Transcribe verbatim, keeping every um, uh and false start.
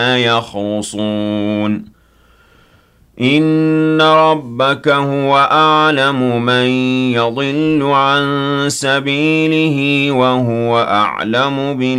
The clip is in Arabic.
يخرصون إن ربك هو أعلم من يضل عن سبيله وهو أعلم